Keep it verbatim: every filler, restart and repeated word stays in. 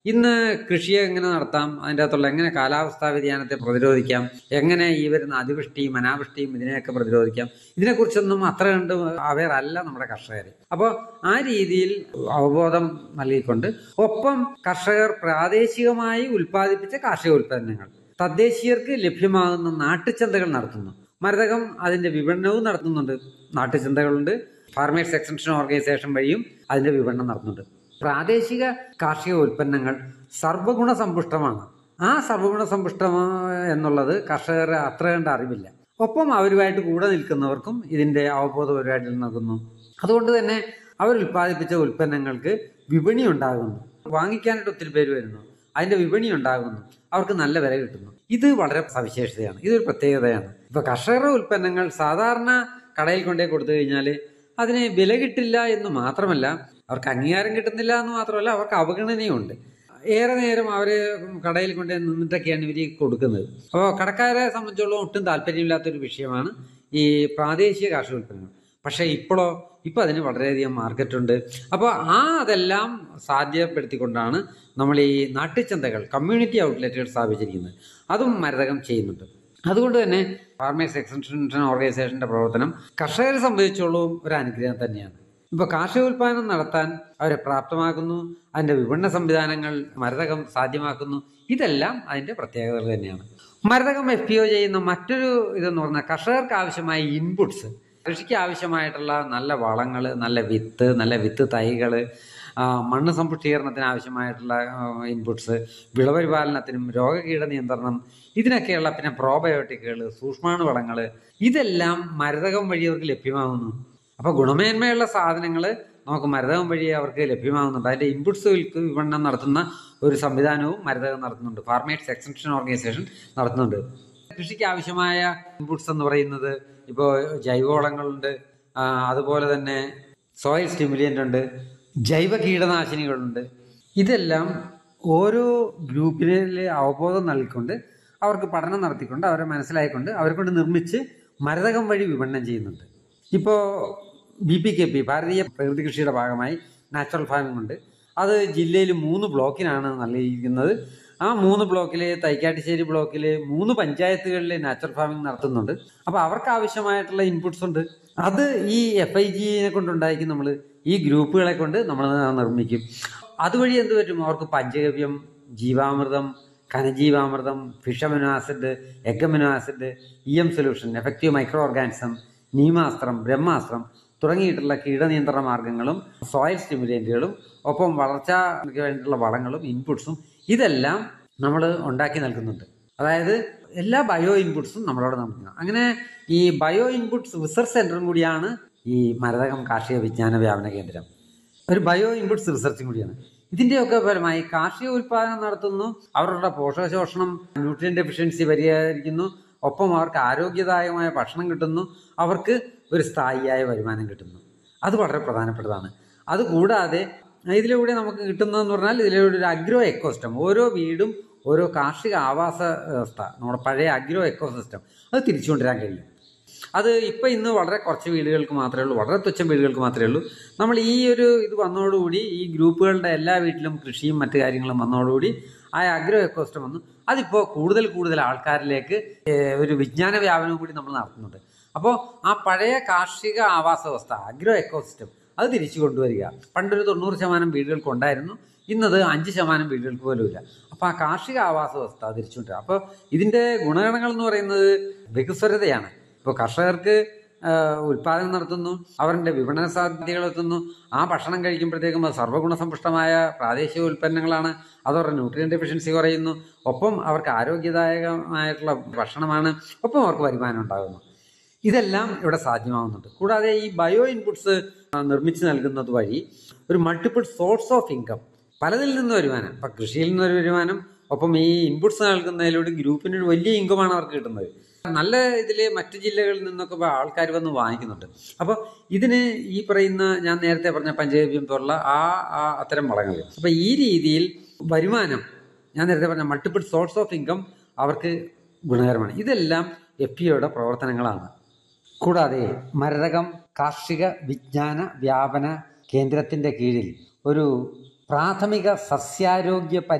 ഇന്ന് കൃഷിയെ എങ്ങനെ നടത്താം, അതിൻ്റെ അകത്തുള്ള എങ്ങനെ കാലാവസ്ഥാ വ്യതിയാനത്തെ പ്രതിരോധിക്കാം, എങ്ങനെ ഈ വരുന്ന അതിവൃഷ്ടിയും അനാവൃഷ്ടിയും ഇതിനെയൊക്കെ പ്രതിരോധിക്കാം, ഇതിനെക്കുറിച്ചൊന്നും അത്ര കണ്ട് അവെയർ അല്ല നമ്മുടെ കർഷകർ. അപ്പോൾ ആ രീതിയിൽ അവബോധം നൽകിക്കൊണ്ട് ഒപ്പം കർഷകർ പ്രാദേശികമായി ഉൽപ്പാദിപ്പിച്ച കാർഷിക ഉൽപ്പന്നങ്ങൾ തദ്ദേശീയർക്ക് ലഭ്യമാകുന്ന നാട്ടുചന്തകൾ നടത്തുന്നു. മരതകം അതിന്റെ വിപണനവും നടത്തുന്നുണ്ട്. നാട്ടുചന്തകളുണ്ട്, ഫാർമേഴ്സ് എക്സ്റ്റൻഷൻ ഓർഗനൈസേഷൻ വഴിയും അതിന്റെ വിപണനം നടത്തുന്നുണ്ട്. പ്രാദേശിക കാർഷിക ഉൽപ്പന്നങ്ങൾ സർവ്വഗുണ സമ്പുഷ്ടമാണ്. ആ സർവ്വഗുണ സമ്പുഷ്ടം എന്നുള്ളത് കർഷകർ അത്ര കണ്ട അറിവില്ല. ഒപ്പം അവരുമായിട്ട് കൂടെ നിൽക്കുന്നവർക്കും ഇതിന്റെ അവബോധം ഒരുപാട് നൽകുന്നു. അതുകൊണ്ട് തന്നെ അവർ ഉൽപ്പാദിപ്പിച്ച ഉൽപ്പന്നങ്ങൾക്ക് വിപണി ഉണ്ടാകുന്നു, വാങ്ങിക്കാനായിട്ട് ഒത്തിരി പേര് വരുന്നു, അതിന്റെ വിപണി ഉണ്ടാകുന്നു, അവർക്ക് നല്ല വില കിട്ടുന്നു. ഇത് വളരെ സവിശേഷതയാണ്, ഇതൊരു പ്രത്യേകതയാണ്. ഇപ്പൊ കർഷകരുടെ ഉൽപ്പന്നങ്ങൾ സാധാരണ കടയിൽ കൊണ്ടേ കൊടുത്തു കഴിഞ്ഞാൽ അതിന് വില കിട്ടില്ല എന്ന് മാത്രമല്ല, അവർക്ക് അംഗീകാരം കിട്ടുന്നില്ല എന്ന് മാത്രമല്ല, അവർക്ക് അവഗണനയുണ്ട്. ഏറെ നേരം അവര് കടയിൽ കൊണ്ട് നിന്നിട്ടൊക്കെയാണ് ഇവർ കൊടുക്കുന്നത്. അപ്പോൾ കടക്കാരെ സംബന്ധിച്ചോളം ഒട്ടും താല്പര്യമില്ലാത്തൊരു വിഷയമാണ് ഈ പ്രാദേശിക കാർഷിക ഉൽപ്പന്നങ്ങൾ. പക്ഷേ ഇപ്പോഴോ ഇപ്പോൾ അതിന് വളരെയധികം മാർക്കറ്റുണ്ട്. അപ്പോൾ ആ അതെല്ലാം സാധ്യപ്പെടുത്തിക്കൊണ്ടാണ് നമ്മൾ ഈ നാട്ടുചന്തകൾ, കമ്മ്യൂണിറ്റി ഔട്ട്ലെറ്റുകൾ സ്ഥാപിച്ചിരിക്കുന്നത്. അതും മരതകം ചെയ്യുന്നുണ്ട്. അതുകൊണ്ട് തന്നെ ഫാർമേഴ്സ് എക്സ്റ്റൻഷൻ ഓർഗനൈസേഷന്റെ പ്രവർത്തനം കർഷകരെ സംബന്ധിച്ചോളം ഒരു അനുഗ്രഹം തന്നെയാണ്. ഇപ്പോൾ കാർഷിക ഉൽപ്പാദനം നടത്താൻ അവരെ പ്രാപ്തമാക്കുന്നു, അതിന്റെ വിപണന സംവിധാനങ്ങൾ മരതകം സാധ്യമാക്കുന്നു. ഇതെല്ലാം അതിന്റെ പ്രത്യേകതകൾ തന്നെയാണ്. മരതകം എഫ് പി ഒ ചെയ്യുന്ന മറ്റൊരു ഇതെന്ന് പറഞ്ഞാൽ കർഷകർക്ക് ആവശ്യമായ ഇൻപുട്സ്, കൃഷിക്ക് ആവശ്യമായിട്ടുള്ള നല്ല വളങ്ങൾ, നല്ല വിത്ത്, നല്ല വിത്ത് തൈകൾ, മണ്ണ് സമ്പുഷ്ടീകരണത്തിന് ആവശ്യമായിട്ടുള്ള ഇൻപുട്സ്, വിളപരിപാലനത്തിനും രോഗകീട നിയന്ത്രണം, ഇതിനൊക്കെയുള്ള പിന്നെ പ്രോബയോട്ടിക്കുകൾ, സൂക്ഷ്മാണു വളങ്ങൾ, ഇതെല്ലാം മരതകം വഴി അവർക്ക് ലഭ്യമാകുന്നു. അപ്പോൾ ഗുണമേന്മയുള്ള സാധനങ്ങൾ നമുക്ക് മരതകം വഴി അവർക്ക് ലഭ്യമാകുന്നുണ്ട്. അതിൻ്റെ ഇൻപുട്സ് വിപണനം നടത്തുന്ന ഒരു സംവിധാനവും മരതകം നടത്തുന്നുണ്ട്, ഫാർമേഴ്സ് എക്സ്റ്റൻഷൻ ഓർഗനൈസേഷൻ നടത്തുന്നുണ്ട്. കൃഷിക്ക് ആവശ്യമായ ഇൻപുട്സ് എന്ന് പറയുന്നത് ഇപ്പോൾ ജൈവവളങ്ങളുണ്ട്, അതുപോലെ തന്നെ സോയിൽ സ്റ്റിമുലിയൻ്റ് ഉണ്ട്, ജൈവ കീടനാശിനികളുണ്ട്. ഇതെല്ലാം ഓരോ ഗ്രൂപ്പിലെ അവബോധം നൽകിക്കൊണ്ട് അവർക്ക് പഠനം നടത്തിക്കൊണ്ട് അവരെ മനസ്സിലായിക്കൊണ്ട് അവരെ കൊണ്ട് നിർമ്മിച്ച് മരതകം വഴി വിപണനം ചെയ്യുന്നുണ്ട്. ഇപ്പോൾ ബി പി കെ പി ഭാരതീയ പ്രകൃതി കൃഷിയുടെ ഭാഗമായി നാച്ചുറൽ ഫാമിംഗ് ഉണ്ട്. അത് ജില്ലയിൽ മൂന്ന് ബ്ലോക്കിനാണ് നൽകിയിരിക്കുന്നത്. ആ മൂന്ന് ബ്ലോക്കിലെ തൈക്കാട്ടുശ്ശേരി ബ്ലോക്കിലെ മൂന്ന് പഞ്ചായത്തുകളിൽ നാച്ചുറൽ ഫാമിംഗ് നടത്തുന്നുണ്ട്. അപ്പോൾ അവർക്ക് ആവശ്യമായിട്ടുള്ള ഇൻപുട്സ് ഉണ്ട്. അത് ഈ എഫ് ഐ ജിനെ കൊണ്ടുണ്ടായിരിക്കും, നമ്മൾ ഈ ഗ്രൂപ്പുകളെ കൊണ്ട് നമ്മൾ നിർമ്മിക്കും. അതുവഴി എന്ത് പറ്റും, അവർക്ക് panchagavya, ജീവാമൃതം, ഘനജീവാമൃതം, fish amino acid, egg amino acid, E M solution, effective micro organism, നീമാസ്ത്രം, ബ്രഹ്മാസ്ത്രം തുടങ്ങിയിട്ടുള്ള കീടനിയന്ത്രണ മാർഗങ്ങളും സോയിൽ സ്റ്റിമുലന്റുകളും ഒപ്പം വളർച്ചയ്ക്ക് വേണ്ടിയിട്ടുള്ള വളങ്ങളും ഇൻപുട്സും ഇതെല്ലാം നമ്മൾ ഉണ്ടാക്കി നൽകുന്നുണ്ട്. അതായത് എല്ലാ ബയോ ഇൻപുട്സും നമ്മളോട് നൽകുന്നത്. അങ്ങനെ ഈ ബയോ ഇൻപുട്സ് റിസർച്ച് സെന്ററും കൂടിയാണ് ഈ മരതകം കാർഷിക വിജ്ഞാന വ്യാപന കേന്ദ്രം. ഒരു ബയോ ഇൻപുട്സ് റിസർച്ചും കൂടിയാണ്. ഇതിൻ്റെയൊക്കെ ഫലമായി കാർഷിക ഉൽപ്പാദനം നടത്തുന്നു, അവരുടെ പോഷകശോഷണം, ന്യൂട്രിയൻ ഡെഫിഷ്യൻസി പരിഹരിക്കുന്നു, ഒപ്പം അവർക്ക് ആരോഗ്യദായകമായ ഭക്ഷണം കിട്ടുന്നു, അവർക്ക് ഒരു സ്ഥായിയായ വരുമാനം കിട്ടുന്നു. അത് വളരെ പ്രധാനപ്പെട്ടതാണ്. അതുകൂടാതെ ഇതിലൂടെ നമുക്ക് കിട്ടുന്നതെന്ന് പറഞ്ഞാൽ ഇതിലൂടെ ഒരു അഗ്രോ എക്കോസിസ്റ്റം, ഓരോ വീടും ഓരോ കാർഷിക ആവാസ വ്യവസ്ഥ, നമ്മുടെ പഴയ അഗ്രോ എക്കോസിസ്റ്റം അത് തിരിച്ചു കൊണ്ടുവരാൻ കഴിയും. അത് ഇപ്പം ഇന്ന് വളരെ കുറച്ച് വീടുകൾക്ക് മാത്രമേ ഉള്ളൂ, വളരെ തുച്ഛം വീടുകൾക്ക് മാത്രമേ ഉള്ളൂ. നമ്മൾ ഈ ഒരു ഇത് വന്നതോടുകൂടി ഈ ഗ്രൂപ്പുകളുടെ എല്ലാ വീട്ടിലും കൃഷിയും മറ്റു കാര്യങ്ങളും വന്നതോടുകൂടി ആ അഗ്രോ എക്കോസിസ്റ്റം വന്നു. അതിപ്പോൾ കൂടുതൽ കൂടുതൽ ആൾക്കാരിലേക്ക് ഒരു വിജ്ഞാന വ്യാപനവും കൂടി നമ്മൾ നടത്തുന്നുണ്ട്. അപ്പോൾ ആ പഴയ കാർഷിക ആവാസ വ്യവസ്ഥ, അഗ്രോ എക്കോസിസ്റ്റം അത് തിരിച്ചു കൊണ്ടുവരിക. പണ്ടൊരു തൊണ്ണൂറ് ശതമാനം വീടുകൾക്ക് ഉണ്ടായിരുന്നു, ഇന്നത് അഞ്ച് ശതമാനം വീടുകൾക്ക് പോലും ഇല്ല. അപ്പോൾ ആ കാർഷിക ആവാസ വ്യവസ്ഥ തിരിച്ചുകൊണ്ടുവരിക. അപ്പോൾ ഇതിൻ്റെ ഗുണഗണങ്ങൾ എന്ന് പറയുന്നത് ബഹുസ്വരതയാണ്. ഇപ്പോൾ കർഷകർക്ക് ഉൽപ്പാദനം നടത്തുന്നു, അവരുടെ വിപണന സാധ്യതകൾ എത്തുന്നു, ആ ഭക്ഷണം കഴിക്കുമ്പോഴത്തേക്കും അത് സർവ്വഗുണസമ്പുഷ്ടമായ പ്രാദേശിക ഉൽപ്പന്നങ്ങളാണ്, അതവരുടെ ന്യൂട്രിയൻ ഡെഫിഷ്യൻസി കുറയുന്നു, ഒപ്പം അവർക്ക് ആരോഗ്യദായകമായിട്ടുള്ള ഭക്ഷണമാണ്, ഒപ്പം അവർക്ക് വരുമാനം ഉണ്ടാകുന്നു. ഇതെല്ലാം ഇവിടെ സാധ്യമാകുന്നുണ്ട്. കൂടാതെ ഈ ബയോ ഇൻപുട്സ് നിർമ്മിച്ച് നൽകുന്നത് വഴി ഒരു മൾട്ടിപ്പിൾ സോഴ്സ് ഓഫ് ഇൻകം, പലതിൽ നിന്ന് വരുമാനം, ഇപ്പം കൃഷിയിൽ നിന്നൊരു വരുമാനം, ഒപ്പം ഈ ഇൻപുട്സ് നൽകുന്നതിലൂടെ ഗ്രൂപ്പിനൊരു വലിയ ഇൻകമാണ് അവർക്ക് കിട്ടുന്നത്. നല്ല ഇതിൽ മറ്റു ജില്ലകളിൽ നിന്നൊക്കെ ആൾക്കാർ വന്ന് വാങ്ങിക്കുന്നുണ്ട്. അപ്പോൾ ഇതിന് ഈ പറയുന്ന ഞാൻ നേരത്തെ പറഞ്ഞ പഞ്ചഗവ്യം പോലുള്ള ആ ആ അത്തരം വളങ്ങൾ, അപ്പോൾ ഈ രീതിയിൽ വരുമാനം, ഞാൻ നേരത്തെ പറഞ്ഞ മൾട്ടിപ്പിൾ സോഴ്സ് ഓഫ് ഇൻകം അവർക്ക് ഗുണകരമാണ്. ഇതെല്ലാം എഫ് പി ഒയുടെ പ്രവർത്തനങ്ങളാണ്. കൂടാതെ മരതകം കാർഷിക വിജ്ഞാന വ്യാപന കേന്ദ്രത്തിൻ്റെ കീഴിൽ ഒരു പ്രാഥമിക സസ്യാരോഗ്യ